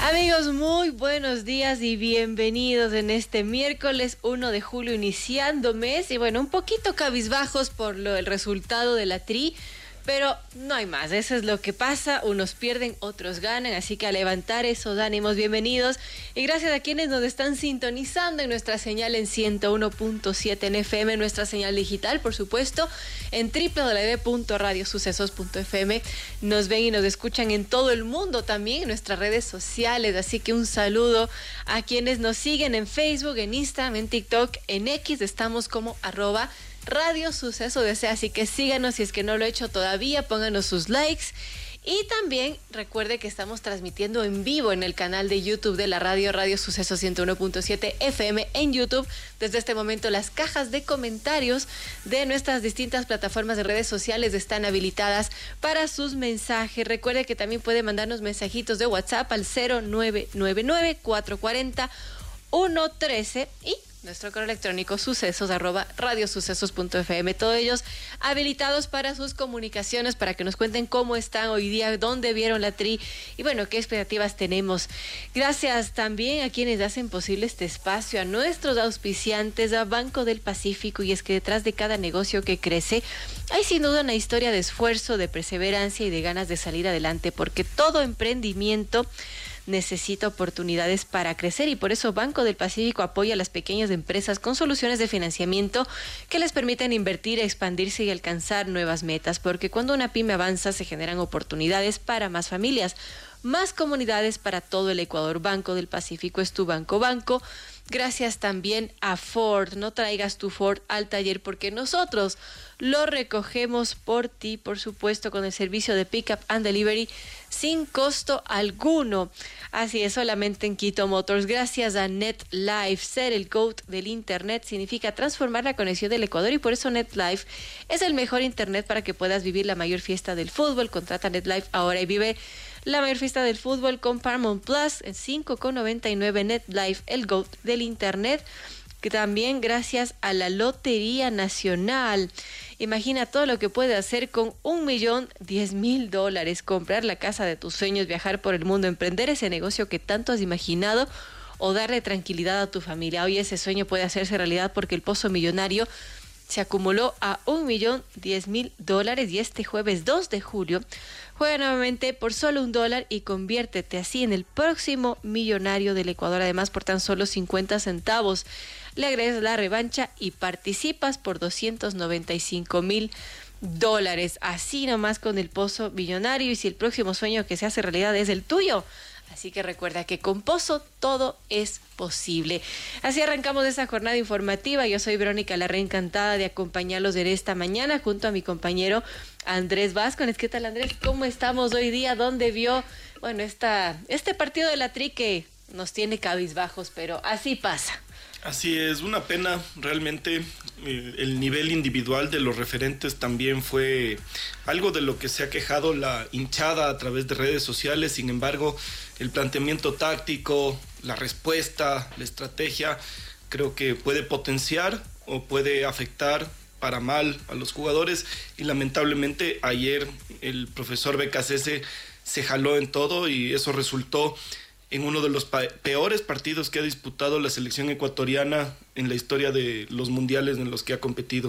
Amigos, muy buenos días y bienvenidos en este miércoles 1 de julio iniciando mes y bueno, un poquito cabizbajos por el resultado de la Tri, pero no hay más, eso es lo que pasa, unos pierden, otros ganan, así que a levantar esos ánimos, bienvenidos y gracias a quienes nos están sintonizando en nuestra señal en 101.7 en FM, nuestra señal digital, por supuesto, en www.radiosucesos.fm, nos ven y nos escuchan en todo el mundo también, en nuestras redes sociales, así que un saludo a quienes nos siguen en Facebook, en Instagram, en TikTok, en X, estamos como @Radio Suceso DC, así que síganos si es que no lo he hecho todavía, pónganos sus likes y también recuerde que estamos transmitiendo en vivo en el canal de YouTube de la Radio Suceso 101.7 FM en YouTube. Desde este momento las cajas de comentarios de nuestras distintas plataformas de redes sociales están habilitadas para sus mensajes. Recuerde que también puede mandarnos mensajitos de WhatsApp al 0999-440-113 y nuestro correo electrónico sucesos@radiosucesos.fm. Todos ellos habilitados para sus comunicaciones, para que nos cuenten cómo están hoy día, dónde vieron la Tri y bueno, qué expectativas tenemos. Gracias también a quienes hacen posible este espacio, a nuestros auspiciantes, a Banco del Pacífico, y es que detrás de cada negocio que crece hay sin duda una historia de esfuerzo, de perseverancia y de ganas de salir adelante, porque todo emprendimiento necesita oportunidades para crecer y por eso Banco del Pacífico apoya a las pequeñas empresas con soluciones de financiamiento que les permiten invertir, expandirse y alcanzar nuevas metas, porque cuando una pyme avanza se generan oportunidades para más familias, más comunidades para todo el Ecuador. Banco del Pacífico es tu banco. Gracias también a Ford. No traigas tu Ford al taller porque nosotros lo recogemos por ti, por supuesto, con el servicio de Pick Up and Delivery sin costo alguno. Así es, solamente en Quito Motors. Gracias a NetLife. Ser el GOAT del Internet significa transformar la conexión del Ecuador y por eso NetLife es el mejor Internet para que puedas vivir la mayor fiesta del fútbol. Contrata NetLife ahora y vive la mayor fiesta del fútbol con Paramount Plus en 5,99. NetLife, el GOAT del Internet, que también gracias a la Lotería Nacional. Imagina todo lo que puede hacer con $1,010,000. Comprar la casa de tus sueños, viajar por el mundo, emprender ese negocio que tanto has imaginado o darle tranquilidad a tu familia. Hoy ese sueño puede hacerse realidad porque el pozo millonario se acumuló a $1,010,000 y este jueves 2 de julio juega nuevamente por solo $1 y conviértete así en el próximo millonario del Ecuador. Además, por tan solo 50 centavos le agregas la revancha y participas por $295,000. Así nomás con el pozo millonario, y si el próximo sueño que se hace realidad es el tuyo. Así que recuerda que con Pozo todo es posible. Así arrancamos esta jornada informativa. Yo soy Verónica Larrea, encantada de acompañarlos en esta mañana junto a mi compañero Andrés Vázquez. ¿Qué tal, Andrés? ¿Cómo estamos hoy día? ¿Dónde vio, bueno, este partido de la Tri que nos tiene cabizbajos, pero así pasa? Así es, una pena realmente. El nivel individual de los referentes también fue algo de lo que se ha quejado la hinchada a través de redes sociales. Sin embargo, el planteamiento táctico, la respuesta, la estrategia, creo que puede potenciar o puede afectar para mal a los jugadores, y lamentablemente ayer el profesor Becasese se jaló en todo y eso resultó en uno de los peores partidos que ha disputado la selección ecuatoriana en la historia de los mundiales en los que ha competido.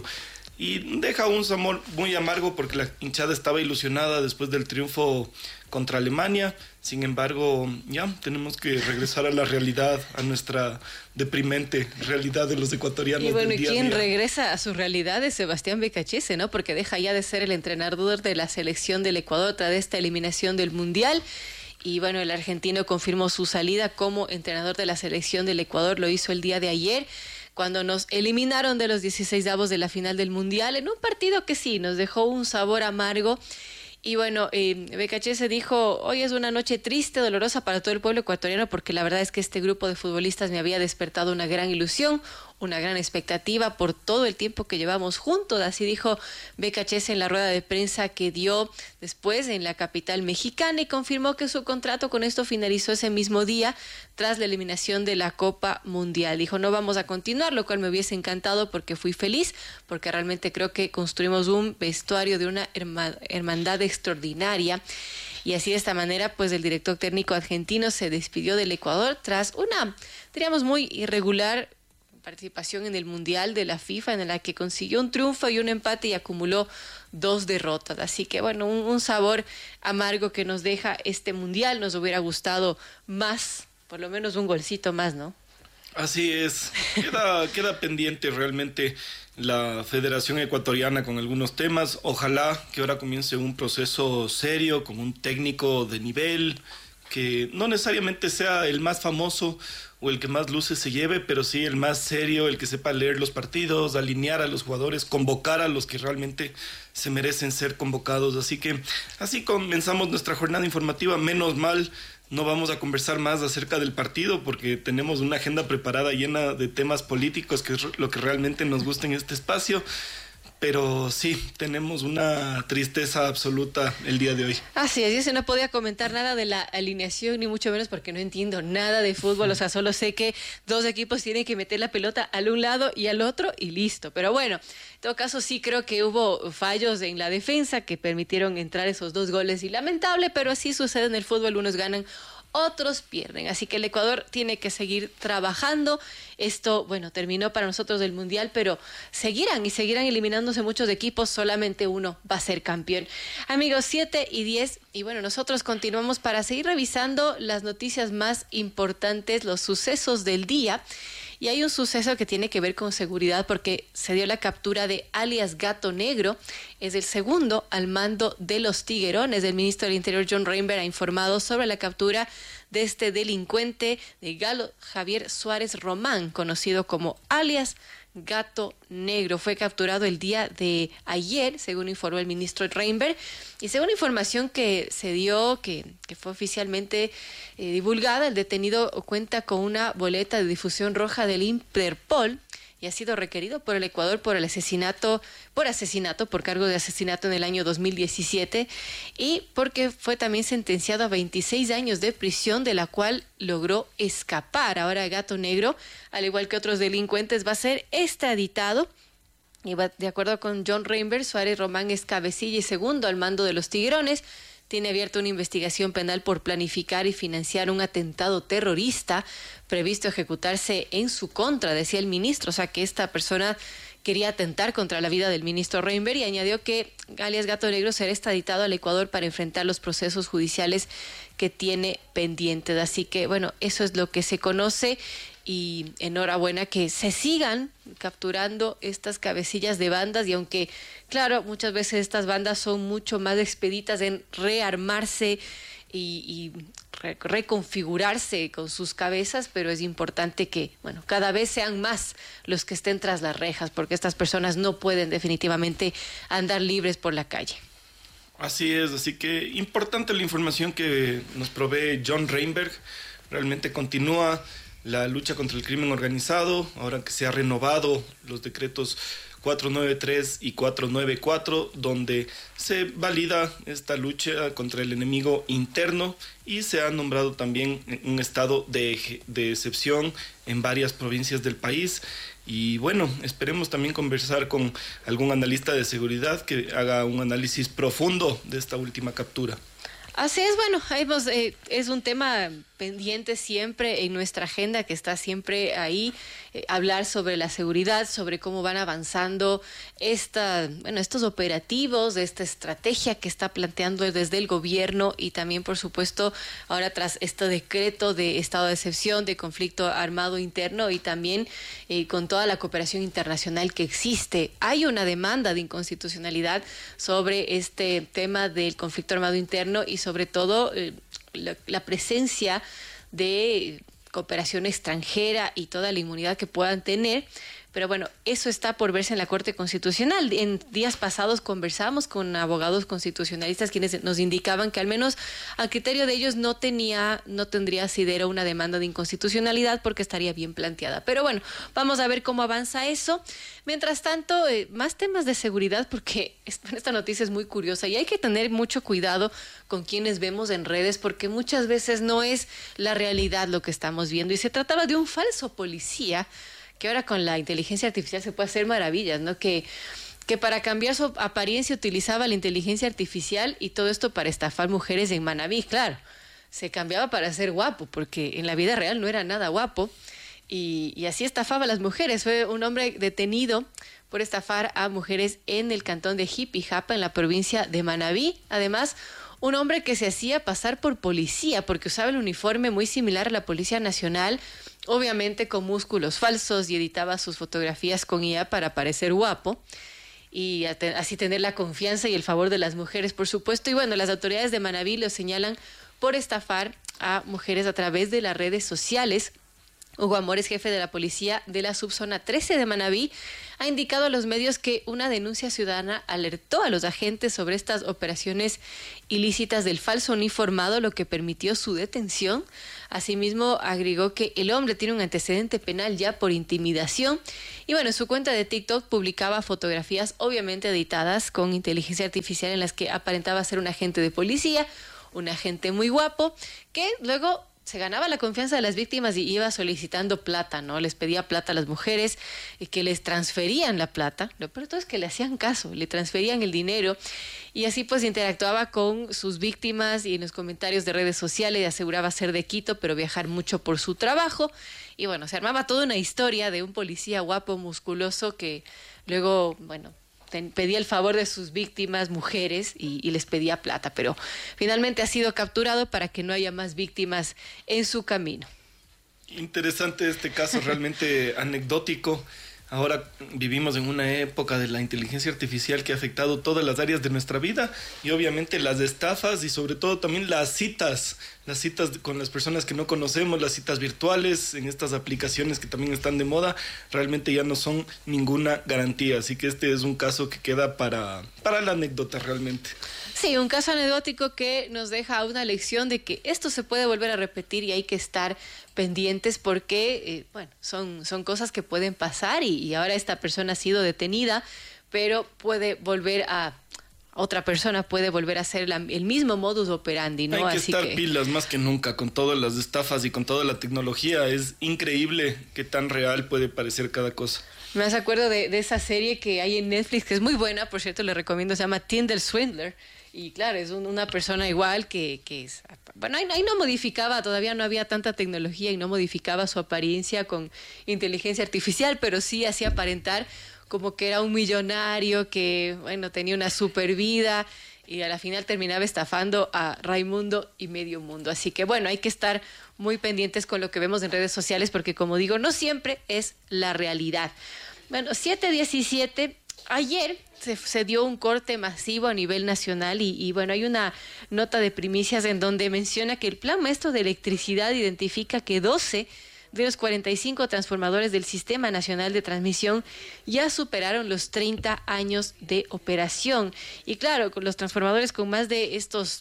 Y deja un sabor muy amargo porque la hinchada estaba ilusionada después del triunfo contra Alemania. Sin embargo, ya tenemos que regresar a la realidad, a nuestra deprimente realidad de los ecuatorianos. Y bueno, del día a quien día. regresa a su realidad es Sebastián Becachese, ¿no? Porque deja ya de ser el entrenador de la selección del Ecuador tras esta eliminación del Mundial. Y bueno, el argentino confirmó su salida como entrenador de la selección del Ecuador. Lo hizo el día de ayer, cuando nos eliminaron de los 16avos de la final del Mundial, en un partido que sí, nos dejó un sabor amargo. Y bueno, Becachese dijo, hoy es una noche triste, dolorosa para todo el pueblo ecuatoriano, porque la verdad es que este grupo de futbolistas me había despertado una gran ilusión, una gran expectativa por todo el tiempo que llevamos juntos. Así dijo Becachese en la rueda de prensa que dio después en la capital mexicana, y confirmó que su contrato con esto finalizó ese mismo día tras la eliminación de la Copa Mundial. Dijo, no vamos a continuar, lo cual me hubiese encantado porque fui feliz, porque realmente creo que construimos un vestuario de una hermandad extraordinaria. Y así de esta manera, pues el director técnico argentino se despidió del Ecuador tras una, diríamos, muy irregular participación en el Mundial de la FIFA, en la que consiguió un triunfo y un empate y acumuló 2 derrotas. Así que bueno, un sabor amargo que nos deja este Mundial. Nos hubiera gustado más, por lo menos un golcito más, ¿no? Así es, queda pendiente realmente la Federación Ecuatoriana con algunos temas. Ojalá que ahora comience un proceso serio, con un técnico de nivel, que no necesariamente sea el más famoso o el que más luces se lleve, pero sí el más serio, el que sepa leer los partidos, alinear a los jugadores, convocar a los que realmente se merecen ser convocados. Así que así comenzamos nuestra jornada informativa. Menos mal, no vamos a conversar más acerca del partido porque tenemos una agenda preparada llena de temas políticos, que es lo que realmente nos gusta en este espacio. Pero sí, tenemos una tristeza absoluta el día de hoy. Así es, yo no podía comentar nada de la alineación, ni mucho menos porque no entiendo nada de fútbol. O sea, solo sé que 2 equipos tienen que meter la pelota al un lado y al otro y listo. Pero bueno, en todo caso sí creo que hubo fallos en la defensa que permitieron entrar esos 2 goles. Y lamentable, pero así sucede en el fútbol, unos ganan, otros pierden. Así que el Ecuador tiene que seguir trabajando. Esto, bueno, terminó para nosotros el Mundial, pero seguirán eliminándose muchos equipos. Solamente uno va a ser campeón. Amigos, 7:10. Y bueno, nosotros continuamos para seguir revisando las noticias más importantes, los sucesos del día. Y hay un suceso que tiene que ver con seguridad porque se dio la captura de alias Gato Negro. Es el segundo al mando de los Tiguerones. El ministro del Interior, John Reinberg, ha informado sobre la captura de este delincuente de Galo Javier Suárez Román, conocido como alias Gato Negro. Fue capturado el día de ayer, según informó el ministro Reinberg, y según información que se dio, que fue oficialmente divulgada, el detenido cuenta con una boleta de difusión roja del Interpol y ha sido requerido por el Ecuador por asesinato por cargo de asesinato en el año 2017 y porque fue también sentenciado a 26 años de prisión, de la cual logró escapar. Ahora Gato Negro, al igual que otros delincuentes, va a ser extraditado. Y de acuerdo con John Reinberg, Suárez Román es cabecilla y segundo al mando de los Tiguerones. Tiene abierta una investigación penal por planificar y financiar un atentado terrorista previsto ejecutarse en su contra, decía el ministro. O sea, que esta persona quería atentar contra la vida del ministro Reinberg, y añadió que alias Gato Negro será extraditado al Ecuador para enfrentar los procesos judiciales que tiene pendientes. Así que, bueno, eso es lo que se conoce. Y enhorabuena que se sigan capturando estas cabecillas de bandas, y aunque, claro, muchas veces estas bandas son mucho más expeditas en rearmarse y reconfigurarse con sus cabezas, pero es importante que, bueno, cada vez sean más los que estén tras las rejas, porque estas personas no pueden definitivamente andar libres por la calle. Así es, así que importante la información que nos provee John Reinberg. Realmente continúa la lucha contra el crimen organizado, ahora que se ha renovado los decretos 493 y 494, donde se valida esta lucha contra el enemigo interno, y se ha nombrado también un estado de excepción en varias provincias del país. Y bueno, esperemos también conversar con algún analista de seguridad que haga un análisis profundo de esta última captura. Así es, bueno, es un tema pendiente siempre en nuestra agenda, que está siempre ahí, hablar sobre la seguridad, sobre cómo van avanzando estos operativos, esta estrategia que está planteando desde el gobierno, y también, por supuesto, ahora tras este decreto de estado de excepción, de conflicto armado interno, y también con toda la cooperación internacional que existe. Hay una demanda de inconstitucionalidad sobre este tema del conflicto armado interno y sobre todo la presencia de cooperación extranjera y toda la inmunidad que puedan tener. Pero bueno, eso está por verse en la Corte Constitucional. En días pasados conversamos con abogados constitucionalistas quienes nos indicaban que al menos a criterio de ellos no tendría asidero una demanda de inconstitucionalidad porque estaría bien planteada. Pero bueno, vamos a ver cómo avanza eso. Mientras tanto, más temas de seguridad, porque esta noticia es muy curiosa y hay que tener mucho cuidado con quienes vemos en redes, porque muchas veces no es la realidad lo que estamos viendo, y se trataba de un falso policía que ahora con la inteligencia artificial se puede hacer maravillas, ¿no? Que que para cambiar su apariencia utilizaba la inteligencia artificial y todo esto para estafar mujeres en Manabí, claro. Se cambiaba para ser guapo, porque en la vida real no era nada guapo. Y así estafaba a las mujeres. Fue un hombre detenido por estafar a mujeres en el cantón de Jipijapa, en la provincia de Manabí. Además, un hombre que se hacía pasar por policía, porque usaba el uniforme muy similar a la Policía Nacional, obviamente con músculos falsos, y editaba sus fotografías con IA para parecer guapo y así tener la confianza y el favor de las mujeres, por supuesto. Y bueno, las autoridades de Manabí lo señalan por estafar a mujeres a través de las redes sociales. Hugo Amores, jefe de la policía de la subzona 13 de Manabí, ha indicado a los medios que una denuncia ciudadana alertó a los agentes sobre estas operaciones ilícitas del falso uniformado, lo que permitió su detención. Asimismo, agregó que el hombre tiene un antecedente penal ya por intimidación. Y bueno, en su cuenta de TikTok publicaba fotografías obviamente editadas con inteligencia artificial en las que aparentaba ser un agente de policía, un agente muy guapo, que luego se ganaba la confianza de las víctimas y iba solicitando plata, ¿no? Les pedía plata a las mujeres y que les transferían la plata. Lo peor de todo es que le hacían caso, le transferían el dinero y así pues interactuaba con sus víctimas y en los comentarios de redes sociales aseguraba ser de Quito, pero viajar mucho por su trabajo. Y bueno, se armaba toda una historia de un policía guapo, musculoso, que luego, bueno, pedía el favor de sus víctimas, mujeres, y les pedía plata, pero finalmente ha sido capturado para que no haya más víctimas en su camino. Interesante este caso, realmente anecdótico. Ahora vivimos en una época de la inteligencia artificial que ha afectado todas las áreas de nuestra vida y obviamente las estafas y sobre todo también las citas con las personas que no conocemos, las citas virtuales en estas aplicaciones que también están de moda, realmente ya no son ninguna garantía. Así que este es un caso que queda para la anécdota realmente. Sí, un caso anecdótico que nos deja una lección de que esto se puede volver a repetir y hay que estar pendientes porque, bueno, son cosas que pueden pasar y ahora esta persona ha sido detenida, pero puede volver otra persona puede volver a hacer el mismo modus operandi, ¿no? Hay que estar pilas más que nunca con todas las estafas y con toda la tecnología. Es increíble qué tan real puede parecer cada cosa. Me hace acuerdo de esa serie que hay en Netflix, que es muy buena, por cierto, le recomiendo, se llama Tinder Swindler. Y claro, es una persona igual que es... Bueno, ahí no modificaba, todavía no había tanta tecnología y no modificaba su apariencia con inteligencia artificial, pero sí hacía aparentar como que era un millonario que, bueno, tenía una super vida y a la final terminaba estafando a Raimundo y medio mundo. Así que, bueno, hay que estar muy pendientes con lo que vemos en redes sociales porque, como digo, no siempre es la realidad. Bueno, 7:17... Ayer se dio un corte masivo a nivel nacional y bueno, hay una nota de primicias en donde menciona que el Plan Maestro de Electricidad identifica que 12 de los 45 transformadores del Sistema Nacional de Transmisión ya superaron los 30 años de operación. Y claro, con los transformadores con más de estas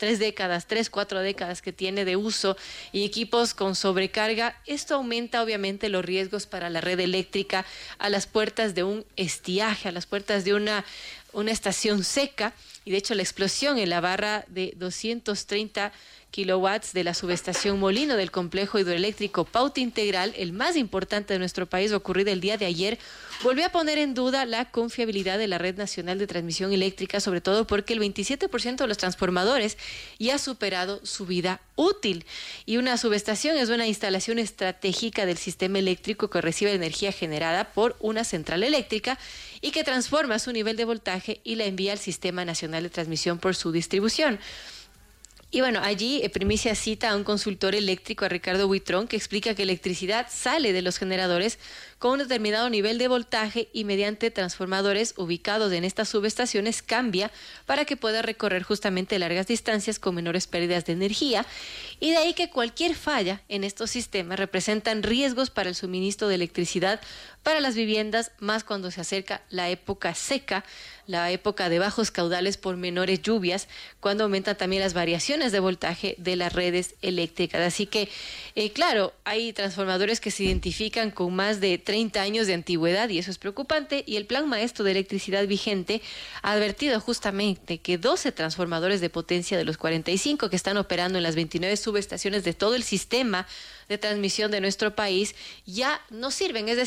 4 décadas que tiene de uso y equipos con sobrecarga, esto aumenta obviamente los riesgos para la red eléctrica a las puertas de un estiaje, a las puertas de una estación seca. Y de hecho la explosión en la barra de 230 kilowatts de la subestación Molino del complejo hidroeléctrico Pauta Integral, el más importante de nuestro país, ocurrida el día de ayer, volvió a poner en duda la confiabilidad de la red nacional de transmisión eléctrica, sobre todo porque el 27% de los transformadores ya ha superado su vida útil. Y una subestación es una instalación estratégica del sistema eléctrico que recibe energía generada por una central eléctrica y que transforma su nivel de voltaje y la envía al Sistema Nacional de Transmisión por su distribución. Y bueno, allí Primicia cita a un consultor eléctrico, a Ricardo Buitrón, que explica que electricidad sale de los generadores con un determinado nivel de voltaje y mediante transformadores ubicados en estas subestaciones cambia para que pueda recorrer justamente largas distancias con menores pérdidas de energía. Y de ahí que cualquier falla en estos sistemas representan riesgos para el suministro de electricidad para las viviendas, más cuando se acerca la época seca, la época de bajos caudales por menores lluvias, cuando aumentan también las variaciones de voltaje de las redes eléctricas. Así que, claro, hay transformadores que se identifican con más de 30 años de antigüedad y eso es preocupante. Y el Plan Maestro de Electricidad vigente ha advertido justamente que 12 transformadores de potencia de los 45 que están operando en las 29 subestaciones de todo el sistema de transmisión de nuestro país ya no sirven, es decir, ya cumplieron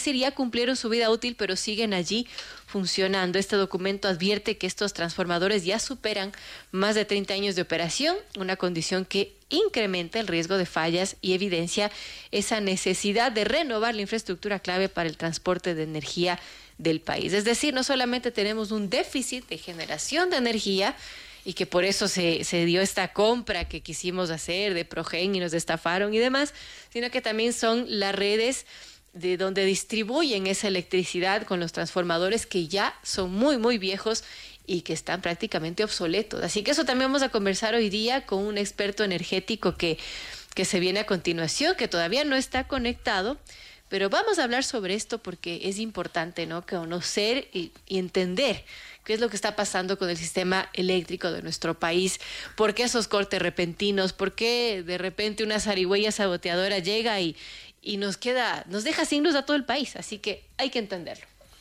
cumplieron su vida útil, pero siguen allí funcionando. Este documento advierte que estos transformadores ya superan más de 30 años de operación, una condición que incrementa el riesgo de fallas y evidencia esa necesidad de renovar la infraestructura clave para el transporte de energía del país. Es decir, no solamente tenemos un déficit de generación de energía, y que por eso se dio esta compra que quisimos hacer de Progen y nos estafaron y demás, sino que también son las redes de donde distribuyen esa electricidad con los transformadores que ya son muy, muy viejos y que están prácticamente obsoletos. Así que eso también vamos a conversar hoy día con un experto energético que se viene a continuación, que todavía no está conectado, pero vamos a hablar sobre esto porque es importante, ¿no?, conocer y entender qué es lo que está pasando con el sistema eléctrico de nuestro país, por qué esos cortes repentinos, por qué de repente una zarigüeya saboteadora llega y nos deja sin luz a todo el país. Así que hay que entenderlo.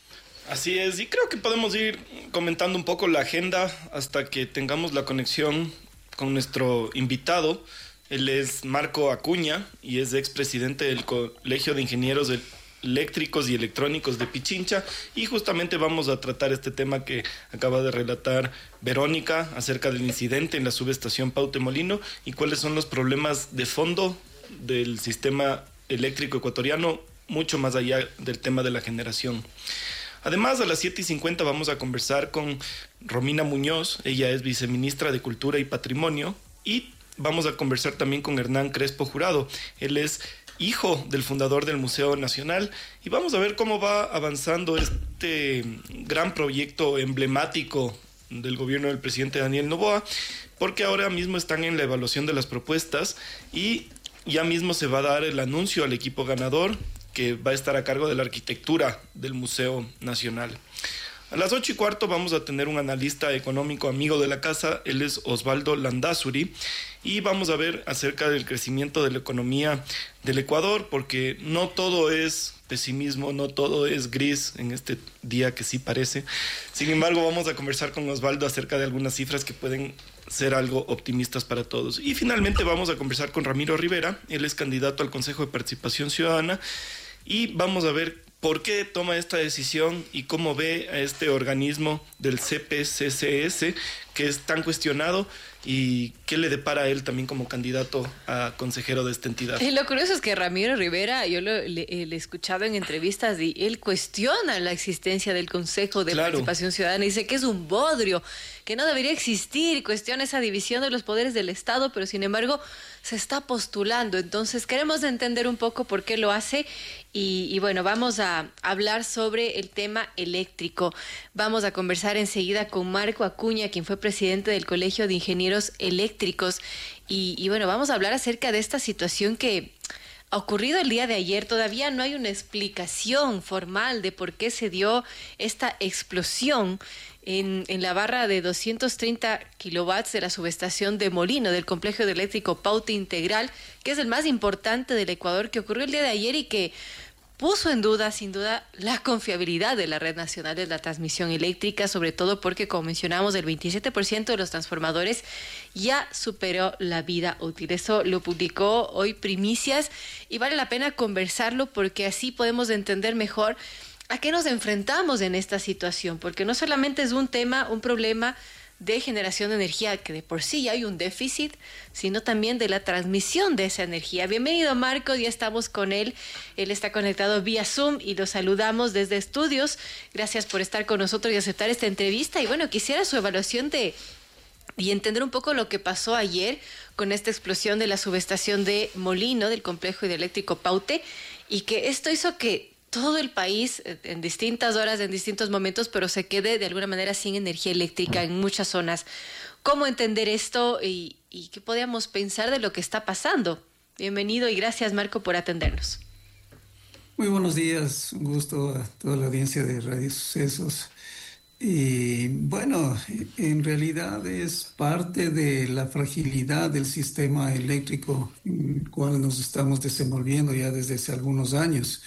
Así es, y creo que podemos ir comentando un poco la agenda hasta que tengamos la conexión con nuestro invitado. Él es Marco Acuña y es expresidente del Colegio de Ingenieros Eléctricos y Electrónicos de Pichincha, y justamente vamos a tratar este tema que acaba de relatar Verónica acerca del incidente en la subestación Paute Molino y cuáles son los problemas de fondo del sistema eléctrico ecuatoriano, mucho más allá del tema de la generación. Además, a las 7:50 vamos a conversar con Romina Muñoz. Ella es viceministra de Cultura y Patrimonio, y vamos a conversar también con Hernán Crespo Jurado. Él es hijo del fundador del Museo Nacional, y vamos a ver cómo va avanzando este gran proyecto emblemático del gobierno del presidente Daniel Noboa, porque ahora mismo están en la evaluación de las propuestas y ya mismo se va a dar el anuncio al equipo ganador, que va a estar a cargo de la arquitectura del Museo Nacional. A las 8:15 vamos a tener un analista económico amigo de la casa. Él es Osvaldo Landazuri, y vamos a ver acerca del crecimiento de la economía del Ecuador, porque no todo es pesimismo, no todo es gris en este día que sí parece. Sin embargo, vamos a conversar con Osvaldo acerca de algunas cifras que pueden ser algo optimistas para todos. Y finalmente vamos a conversar con Ramiro Rivera. Él es candidato al Consejo de Participación Ciudadana, y vamos a ver por qué toma esta decisión y cómo ve a este organismo del CPCCS, que es tan cuestionado, y qué le depara a él también como candidato a consejero de esta entidad. Y lo curioso es que Ramiro Rivera, yo le he escuchado en entrevistas y él cuestiona la existencia del Consejo de Participación Ciudadana, dice que es un bodrio, que no debería existir, cuestiona esa división de los poderes del Estado, pero sin embargo se está postulando. Entonces queremos entender un poco por qué lo hace y bueno, vamos a hablar sobre el tema eléctrico. Vamos a conversar enseguida con Marco Acuña, quien fue presidente del Colegio de Ingenieros Eléctricos, y bueno, vamos a hablar acerca de esta situación que ha ocurrido el día de ayer. Todavía no hay una explicación formal de por qué se dio esta explosión en la barra de 230 kilowatts de la subestación de Molino del complejo eléctrico Paute Integral, que es el más importante del Ecuador, que ocurrió el día de ayer y que puso en duda, sin duda, la confiabilidad de la red nacional de la transmisión eléctrica, sobre todo porque, como mencionamos, el 27% de los transformadores ya superó la vida útil. Eso lo publicó hoy Primicias y vale la pena conversarlo porque así podemos entender mejor a qué nos enfrentamos en esta situación, porque no solamente es un problema de generación de energía, que de por sí ya hay un déficit, sino también de la transmisión de esa energía. Bienvenido, Marco, ya estamos con él. Él está conectado vía Zoom y lo saludamos desde estudios. Gracias por estar con nosotros y aceptar esta entrevista. Y bueno, quisiera su evaluación y entender un poco lo que pasó ayer con esta explosión de la subestación de Molino, del complejo hidroeléctrico Paute, y que esto hizo que todo el país, en distintas horas, en distintos momentos, pero se quede de alguna manera sin energía eléctrica en muchas zonas. ¿Cómo entender esto y qué podríamos pensar de lo que está pasando? Bienvenido y gracias, Marco, por atendernos. Muy buenos días, un gusto a toda la audiencia de Radio Sucesos. Y bueno, en realidad es parte de la fragilidad del sistema eléctrico en el cual nos estamos desenvolviendo ya desde hace algunos años.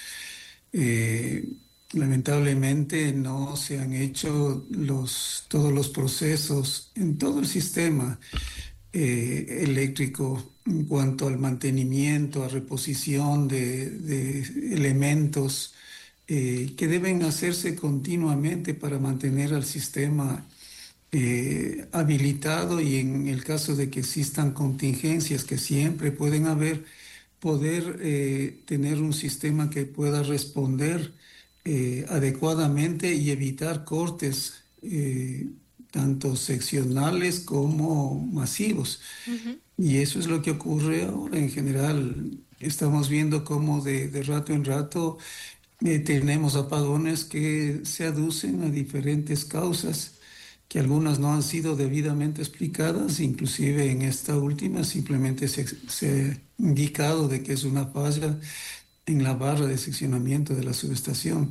Lamentablemente no se han hecho todos los procesos en todo el sistema eléctrico en cuanto al mantenimiento, a reposición de elementos que deben hacerse continuamente para mantener al sistema habilitado y en el caso de que existan contingencias que siempre pueden haber, poder tener un sistema que pueda responder adecuadamente y evitar cortes tanto seccionales como masivos. Ujú. Y eso es lo que ocurre ahora en general. Estamos viendo cómo de rato en rato tenemos apagones que se aducen a diferentes causas, que algunas no han sido debidamente explicadas, inclusive en esta última simplemente se ha indicado de que es una falla en la barra de seccionamiento de la subestación.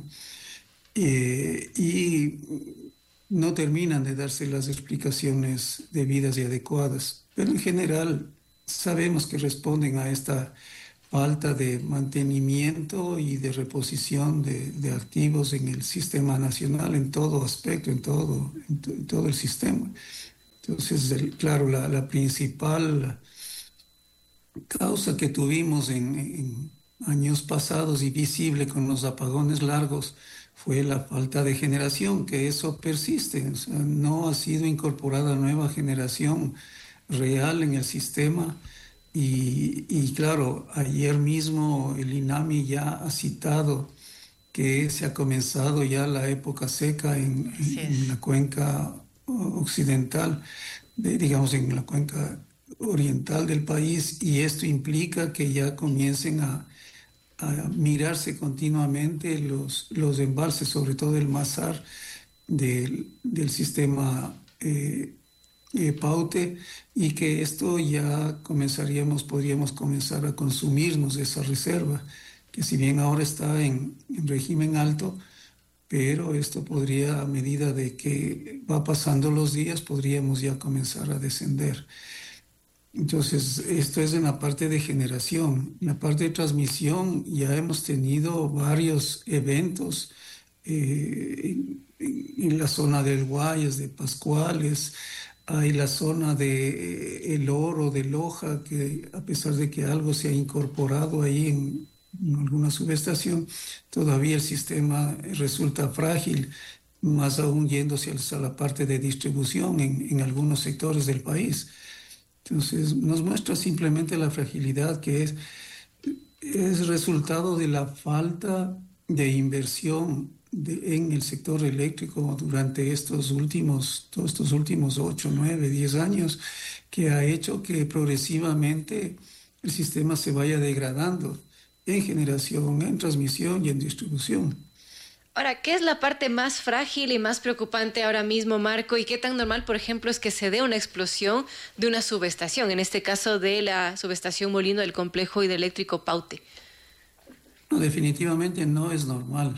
Y no terminan de darse las explicaciones debidas y adecuadas, pero en general sabemos que responden a esta falta de mantenimiento y de reposición de activos en el sistema nacional, en todo aspecto, en todo el sistema. Entonces, claro, la principal causa que tuvimos en años pasados y visible con los apagones largos fue la falta de generación, que eso persiste. O sea, no ha sido incorporada nueva generación real en el sistema. Y claro, ayer mismo el INAMI ya ha citado que se ha comenzado ya la época seca Así en la es. cuenca occidental, digamos en la cuenca oriental del país, y esto implica que ya comiencen a mirarse continuamente los embalses, sobre todo el Masar del sistema Paute, y que esto ya podríamos comenzar a consumirnos esa reserva, que si bien ahora está en régimen alto, pero esto podría, a medida de que va pasando los días, podríamos ya comenzar a descender. Entonces, esto es en la parte de generación. En la parte de transmisión ya hemos tenido varios eventos en la zona del Guayas, de Pascuales. Hay la zona de El Oro, de Loja, que a pesar de que algo se ha incorporado ahí en alguna subestación, todavía el sistema resulta frágil, más aún yéndose a la parte de distribución en algunos sectores del país. Entonces, nos muestra simplemente la fragilidad que es resultado de la falta de inversión en el sector eléctrico durante todos estos últimos 8, 9, 10 años, que ha hecho que progresivamente el sistema se vaya degradando en generación, en transmisión y en distribución. Ahora, ¿qué es la parte más frágil y más preocupante ahora mismo, Marco? ¿Y qué tan normal, por ejemplo, es que se dé una explosión de una subestación, en este caso de la subestación Molino del complejo hidroeléctrico Paute? No, definitivamente no es normal.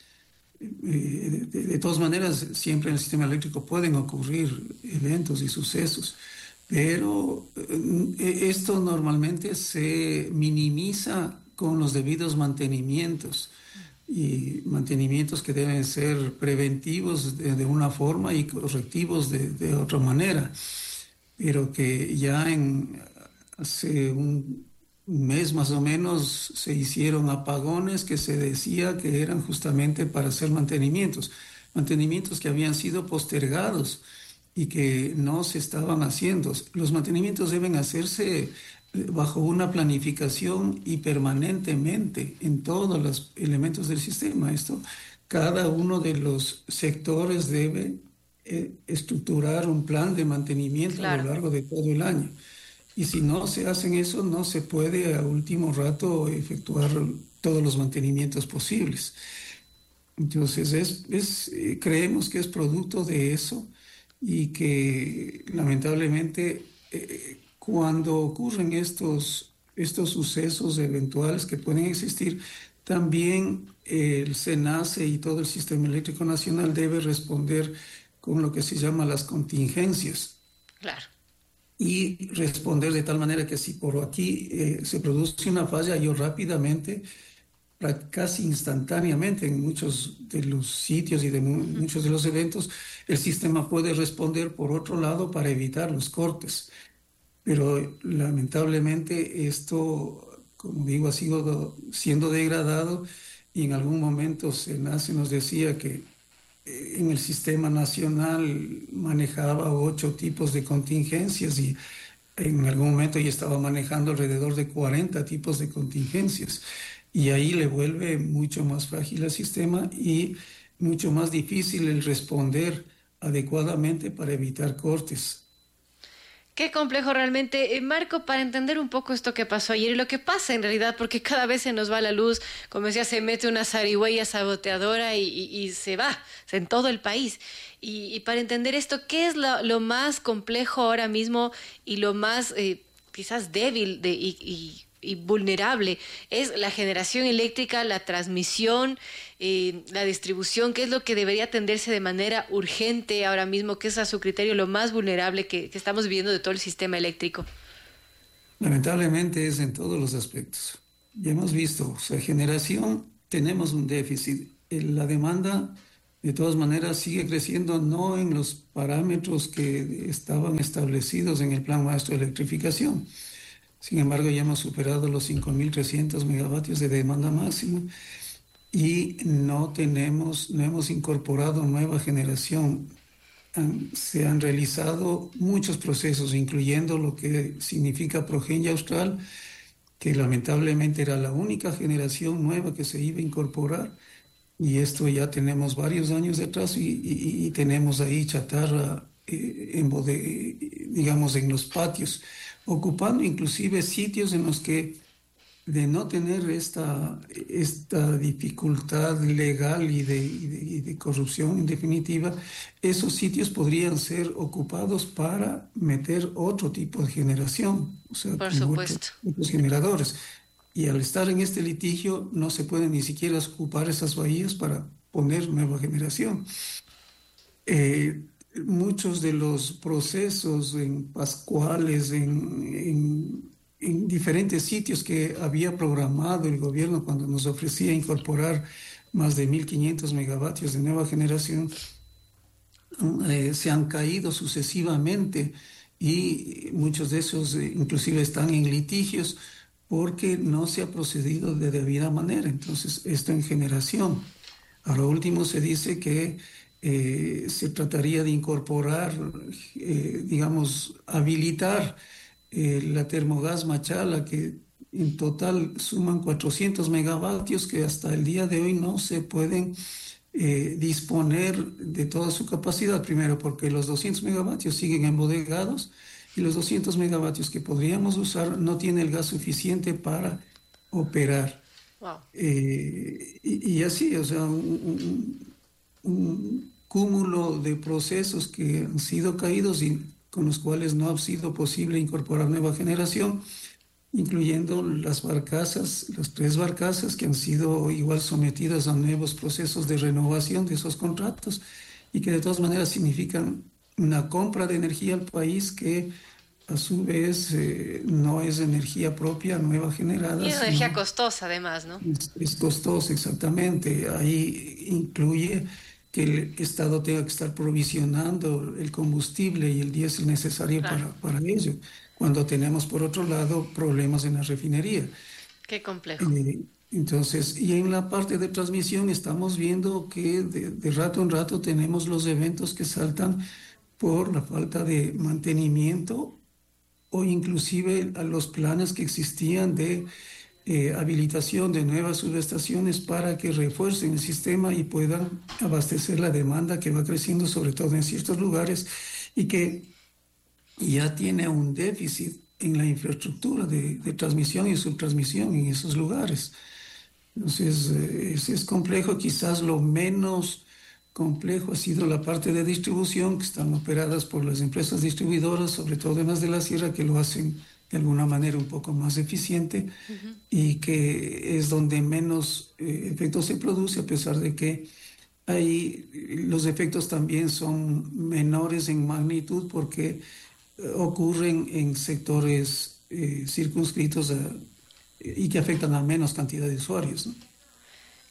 De todas maneras, siempre en el sistema eléctrico pueden ocurrir eventos y sucesos, pero esto normalmente se minimiza con los debidos mantenimientos, y mantenimientos que deben ser preventivos de una forma y correctivos de otra manera, pero que ya hace un mes más o menos se hicieron apagones que se decía que eran justamente para hacer mantenimientos que habían sido postergados y que no se estaban haciendo. Los mantenimientos deben hacerse bajo una planificación y permanentemente en todos los elementos del sistema. Cada uno de los sectores debe estructurar un plan de mantenimiento a lo Claro. largo de todo el año. Y si no se hacen eso, no se puede a último rato efectuar todos los mantenimientos posibles. Entonces, creemos que es producto de eso, y que lamentablemente cuando ocurren estos sucesos eventuales que pueden existir, también el SENACE y todo el Sistema Eléctrico Nacional debe responder con lo que se llama las contingencias, Claro. y responder de tal manera que si por aquí se produce una falla, yo rápidamente, casi instantáneamente, en muchos de los sitios y de muchos de los eventos, el sistema puede responder por otro lado para evitar los cortes. Pero lamentablemente esto, como digo, ha sido siendo degradado, y en algún momento SENACE nos decía que en el sistema nacional manejaba 8 tipos de contingencias y en algún momento ya estaba manejando alrededor de 40 tipos de contingencias. Y ahí le vuelve mucho más frágil el sistema y mucho más difícil el responder adecuadamente para evitar cortes. Qué complejo realmente. Marco, para entender un poco esto que pasó ayer y lo que pasa en realidad, porque cada vez se nos va la luz, como decía, se mete una zarigüeya saboteadora y se va en todo el país. Y para entender esto, ¿qué es lo más complejo ahora mismo y lo más quizás débil y vulnerable? ¿Es la generación eléctrica, la transmisión, la distribución? ¿Qué es lo que debería atenderse de manera urgente ahora mismo? ¿Qué es a su criterio lo más vulnerable que estamos viviendo de todo el sistema eléctrico? Lamentablemente es en todos los aspectos. Ya hemos visto, o sea, generación, tenemos un déficit. La demanda, de todas maneras, sigue creciendo, no en los parámetros que estaban establecidos en el Plan Maestro de Electrificación. Sin embargo, ya hemos superado los 5.300 megavatios de demanda máxima y no hemos incorporado nueva generación. Se han realizado muchos procesos, incluyendo lo que significa Progenia Austral, que lamentablemente era la única generación nueva que se iba a incorporar. Y esto ya tenemos varios años detrás y tenemos ahí chatarra digamos, en los patios, ocupando inclusive sitios en los que, de no tener esta dificultad legal y de corrupción en definitiva, esos sitios podrían ser ocupados para meter otro tipo de generación, o sea, Por otros supuesto. generadores. Y al estar en este litigio no se pueden ni siquiera ocupar esas bahías para poner nueva generación. Muchos de los procesos en Pascuales, en diferentes sitios que había programado el gobierno cuando nos ofrecía incorporar más de 1.500 megavatios de nueva generación, se han caído sucesivamente y muchos de esos inclusive están en litigios porque no se ha procedido de debida manera. Entonces, esto en generación. A lo último se dice que se trataría de incorporar, digamos, habilitar la Termogas Machala, que en total suman 400 megavatios que hasta el día de hoy no se pueden disponer de toda su capacidad. Primero, porque los 200 megavatios siguen embodegados y los 200 megavatios que podríamos usar no tiene el gas suficiente para operar. Wow. Y así, o sea, un cúmulo de procesos que han sido caídos y con los cuales no ha sido posible incorporar nueva generación, incluyendo las barcazas, las 3 barcazas que han sido igual sometidas a nuevos procesos de renovación de esos contratos y que de todas maneras significan una compra de energía al país que a su vez no es energía propia, nueva generada. Y es energía costosa además, ¿no? Es costosa, exactamente. Ahí incluye que el Estado tenga que estar provisionando el combustible y el diésel necesario Claro. para ello, cuando tenemos por otro lado problemas en la refinería. Qué complejo. Entonces, y en la parte de transmisión estamos viendo que de rato en rato tenemos los eventos que saltan por la falta de mantenimiento o inclusive a los planes que existían de habilitación de nuevas subestaciones para que refuercen el sistema y puedan abastecer la demanda que va creciendo, sobre todo en ciertos lugares, y que ya tiene un déficit en la infraestructura de transmisión y subtransmisión en esos lugares. Entonces, es complejo. Quizás lo menos complejo ha sido la parte de distribución, que están operadas por las empresas distribuidoras, sobre todo en las de la sierra, que lo hacen de alguna manera un poco más eficiente y que es donde menos efectos se produce, a pesar de que ahí los efectos también son menores en magnitud porque ocurren en sectores circunscritos y que afectan a menos cantidad de usuarios, ¿no?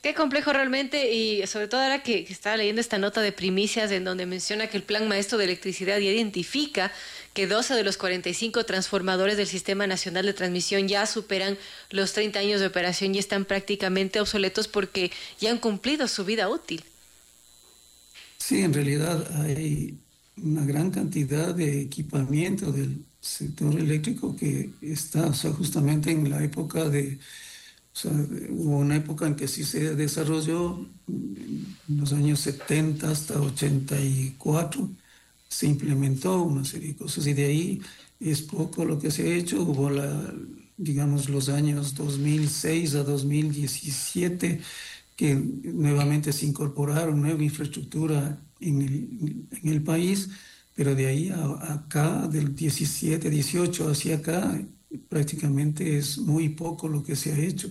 Qué complejo realmente y sobre todo ahora que estaba leyendo esta nota de primicias en donde menciona que el Plan Maestro de Electricidad ya identifica que 12 de los 45 transformadores del Sistema Nacional de Transmisión ya superan los 30 años de operación y están prácticamente obsoletos porque ya han cumplido su vida útil. Sí, en realidad hay una gran cantidad de equipamiento del sector eléctrico que está, o sea, justamente en la época de, o sea, hubo una época en que sí se desarrolló, en los años 70 hasta 84, se implementó una serie de cosas y de ahí es poco lo que se ha hecho. Hubo digamos, los años 2006 a 2017 que nuevamente se incorporaron nueva infraestructura en el país, pero de ahí a acá, del 17, 18 hacia acá, prácticamente es muy poco lo que se ha hecho.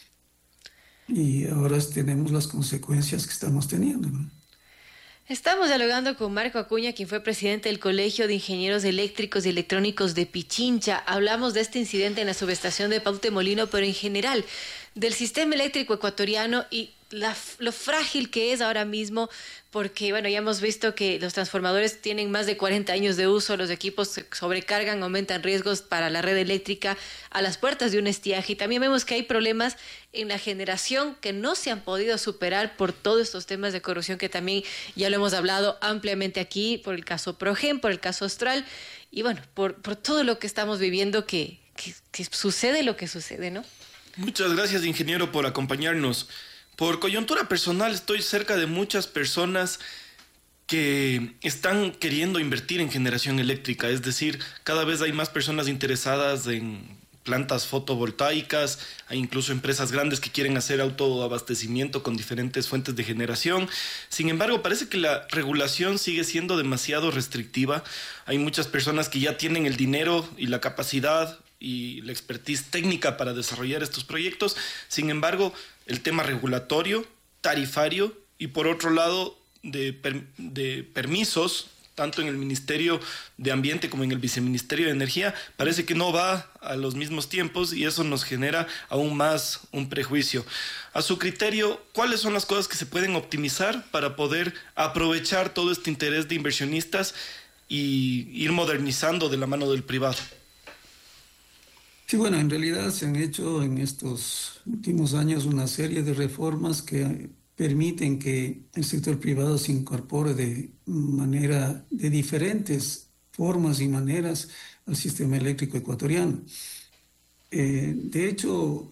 Y ahora tenemos las consecuencias que estamos teniendo, ¿no? Estamos dialogando con Marco Acuña, quien fue presidente del Colegio de Ingenieros Eléctricos y Electrónicos de Pichincha. Hablamos de este incidente en la subestación de Paute Molino, pero en general del sistema eléctrico ecuatoriano y lo frágil que es ahora mismo, porque bueno, ya hemos visto que los transformadores tienen más de 40 años de uso, los equipos se sobrecargan, aumentan riesgos para la red eléctrica a las puertas de un estiaje. Y también vemos que hay problemas en la generación que no se han podido superar por todos estos temas de corrupción que también ya lo hemos hablado ampliamente aquí, por el caso Progen, por el caso Austral, y bueno, por todo lo que estamos viviendo que sucede lo que sucede, ¿no? Muchas gracias, ingeniero, por acompañarnos. Por coyuntura personal, estoy cerca de muchas personas que están queriendo invertir en generación eléctrica, es decir, cada vez hay más personas interesadas en plantas fotovoltaicas, hay incluso empresas grandes que quieren hacer autoabastecimiento con diferentes fuentes de generación. Sin embargo, parece que la regulación sigue siendo demasiado restrictiva. Hay muchas personas que ya tienen el dinero y la capacidad y la expertise técnica para desarrollar estos proyectos. Sin embargo, el tema regulatorio, tarifario y por otro lado de permisos, tanto en el Ministerio de Ambiente como en el Viceministerio de Energía, parece que no va a los mismos tiempos y eso nos genera aún más un prejuicio. A su criterio, ¿cuáles son las cosas que se pueden optimizar para poder aprovechar todo este interés de inversionistas y ir modernizando de la mano del privado? Sí, bueno, en realidad se han hecho en estos últimos años una serie de reformas que permiten que el sector privado se incorpore de diferentes formas y maneras al sistema eléctrico ecuatoriano. De hecho,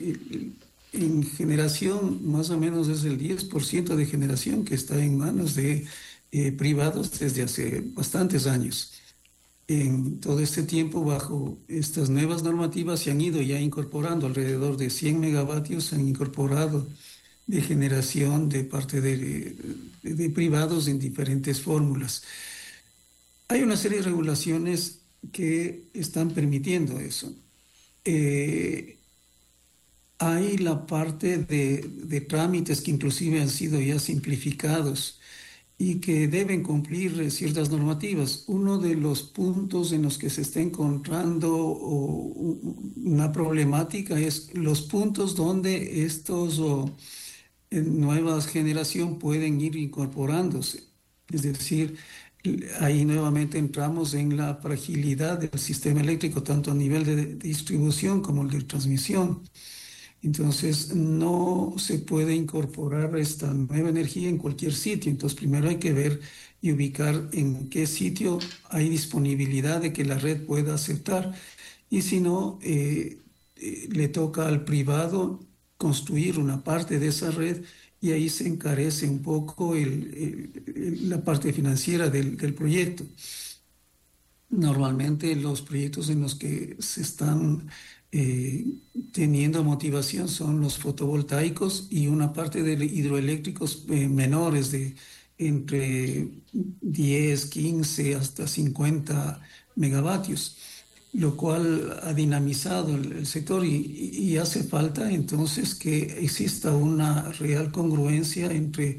en generación, más o menos es el 10% de generación que está en manos de privados desde hace bastantes años. En todo este tiempo, bajo estas nuevas normativas, se han ido ya incorporando alrededor de 100 megavatios, se han incorporado de generación de parte de privados en diferentes fórmulas. Hay una serie de regulaciones que están permitiendo eso. Hay la parte de trámites que inclusive han sido ya simplificados y que deben cumplir ciertas normativas. Uno de los puntos en los que se está encontrando una problemática es los puntos donde estos nuevas generación pueden ir incorporándose. Es decir, ahí nuevamente entramos en la fragilidad del sistema eléctrico, tanto a nivel de distribución como el de transmisión. Entonces, no se puede incorporar esta nueva energía en cualquier sitio. Entonces, primero hay que ver y ubicar en qué sitio hay disponibilidad de que la red pueda aceptar. Y si no, le toca al privado construir una parte de esa red y ahí se encarece un poco la parte financiera del proyecto. Normalmente los proyectos en los que se están teniendo motivación son los fotovoltaicos y una parte de hidroeléctricos menores de entre 10, 15 hasta 50 megavatios, lo cual ha dinamizado el sector y hace falta entonces que exista una real congruencia entre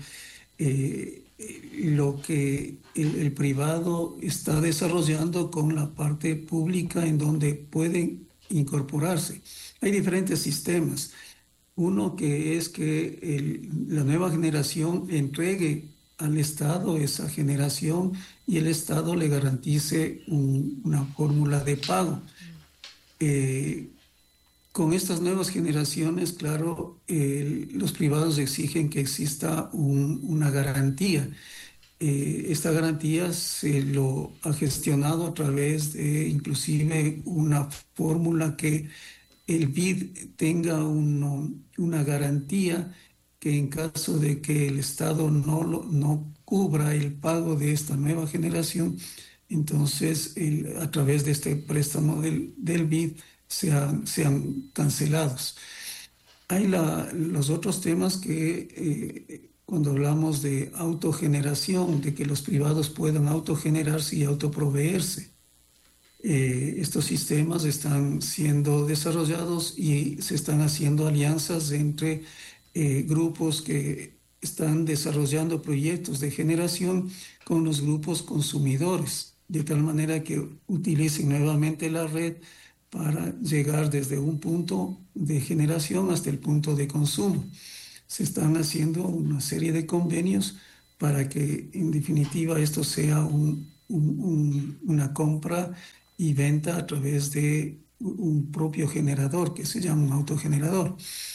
lo que el privado está desarrollando con la parte pública en donde pueden incorporarse. Hay diferentes sistemas. Uno que es que la nueva generación entregue al Estado esa generación y el Estado le garantice una fórmula de pago. Eh, con estas nuevas generaciones, claro, los privados exigen que exista una garantía. Esta garantía se lo ha gestionado a través de inclusive una fórmula que el BID tenga una garantía que en caso de que el Estado no cubra el pago de esta nueva generación, entonces a través de este préstamo del BID sean cancelados. Hay los otros temas que cuando hablamos de autogeneración, de que los privados puedan autogenerarse y autoproveerse. Estos sistemas están siendo desarrollados y se están haciendo alianzas entre grupos que están desarrollando proyectos de generación con los grupos consumidores, de tal manera que utilicen nuevamente la red para llegar desde un punto de generación hasta el punto de consumo. Se están haciendo una serie de convenios para que en definitiva esto sea una compra y venta a través de un propio generador que se llama un autogenerador.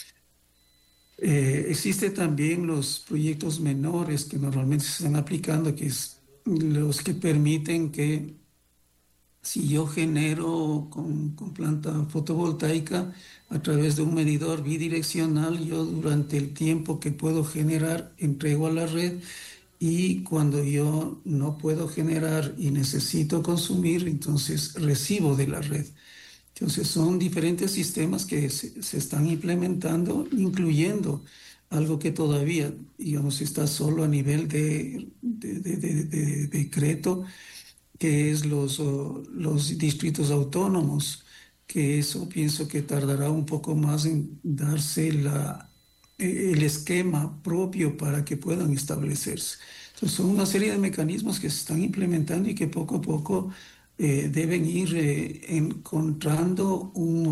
Existe también los proyectos menores que normalmente se están aplicando, que es los que permiten que si yo genero con planta fotovoltaica a través de un medidor bidireccional, yo durante el tiempo que puedo generar entrego a la red, y cuando yo no puedo generar y necesito consumir, entonces recibo de la red. Entonces son diferentes sistemas que se están implementando, incluyendo algo que todavía, digamos, está solo a nivel de decreto, que es los distritos autónomos, que eso pienso que tardará un poco más en darse el esquema propio para que puedan establecerse. Entonces son una serie de mecanismos que se están implementando y que poco a poco deben ir encontrando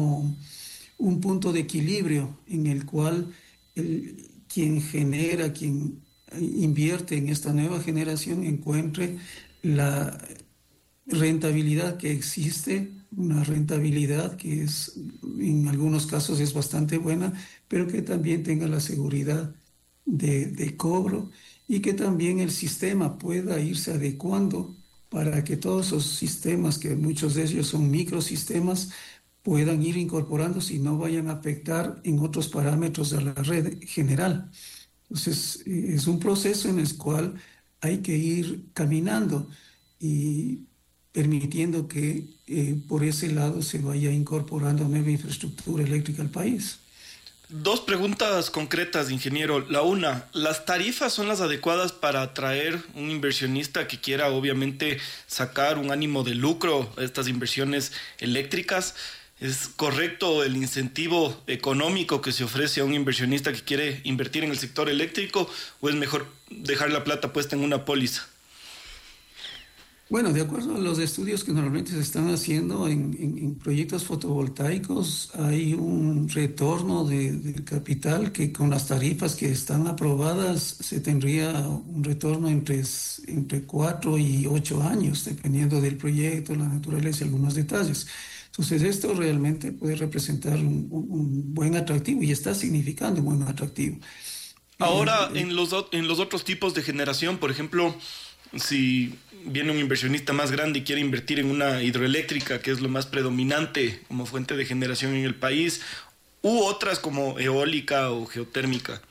un punto de equilibrio en el cual quien genera, quien invierte en esta nueva generación encuentre la rentabilidad que existe, una rentabilidad que en algunos casos es bastante buena, pero que también tenga la seguridad de cobro y que también el sistema pueda irse adecuando para que todos esos sistemas, que muchos de ellos son microsistemas, puedan ir incorporándose y no vayan a afectar en otros parámetros de la red general. Entonces, es un proceso en el cual hay que ir caminando y permitiendo que por ese lado se vaya incorporando nueva infraestructura eléctrica al país. Dos preguntas concretas, ingeniero. La una, ¿las tarifas son las adecuadas para atraer un inversionista que quiera obviamente sacar un ánimo de lucro a estas inversiones eléctricas? ¿Es correcto el incentivo económico que se ofrece a un inversionista que quiere invertir en el sector eléctrico, o es mejor dejar la plata puesta en una póliza? Bueno, de acuerdo a los estudios que normalmente se están haciendo en proyectos fotovoltaicos, hay un retorno del capital que con las tarifas que están aprobadas se tendría un retorno entre 4 y 8 años, dependiendo del proyecto, la naturaleza y algunos detalles. Entonces, esto realmente puede representar un buen atractivo y está significando un buen atractivo. Ahora, en los otros tipos de generación, por ejemplo, si viene un inversionista más grande y quiere invertir en una hidroeléctrica, que es lo más predominante como fuente de generación en el país, u otras como eólica o geotérmica.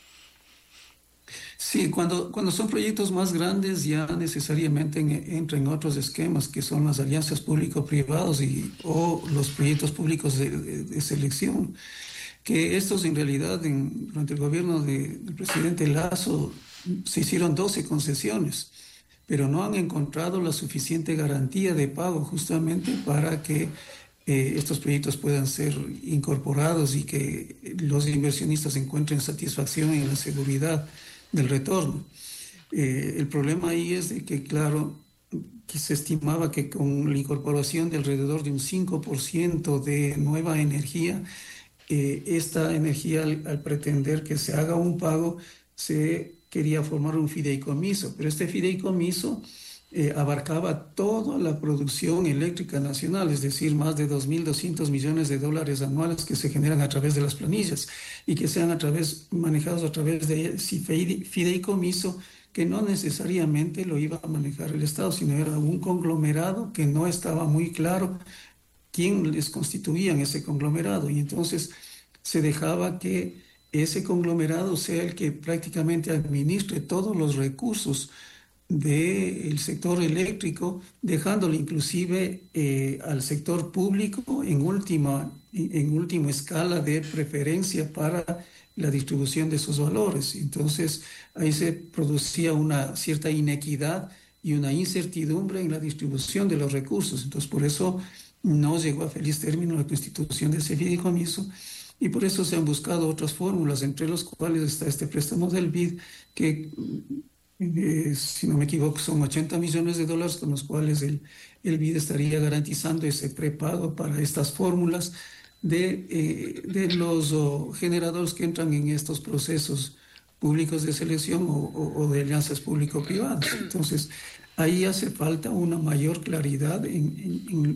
Sí, cuando son proyectos más grandes ya necesariamente entran en otros esquemas que son las alianzas público-privados o los proyectos públicos de selección, que estos en realidad durante el gobierno del presidente Lasso se hicieron 12 concesiones, pero no han encontrado la suficiente garantía de pago justamente para que estos proyectos puedan ser incorporados y que los inversionistas encuentren satisfacción en la seguridad del retorno. El problema ahí es de que, claro, que se estimaba que con la incorporación de alrededor de un 5% de nueva energía, esta energía, al pretender que se haga un pago, se quería formar un fideicomiso, pero este fideicomiso abarcaba toda la producción eléctrica nacional, es decir, más de 2.200 millones de dólares anuales que se generan a través de las planillas y que sean manejados a través de ese fideicomiso, que no necesariamente lo iba a manejar el Estado, sino era un conglomerado que no estaba muy claro quién les constituía en ese conglomerado, y entonces se dejaba que ese conglomerado sea el que prácticamente administre todos los recursos del sector eléctrico, dejándole inclusive al sector público en última escala de preferencia para la distribución de esos valores. Entonces ahí se producía una cierta inequidad y una incertidumbre en la distribución de los recursos. Entonces por eso no llegó a feliz término la constitución de ese fideicomiso, y por eso se han buscado otras fórmulas, entre las cuales está este préstamo del BID, que si no me equivoco son 80 millones de dólares, con los cuales el BID estaría garantizando ese prepago para estas fórmulas de los generadores que entran en estos procesos públicos de selección o de alianzas público-privadas. Entonces, ahí hace falta una mayor claridad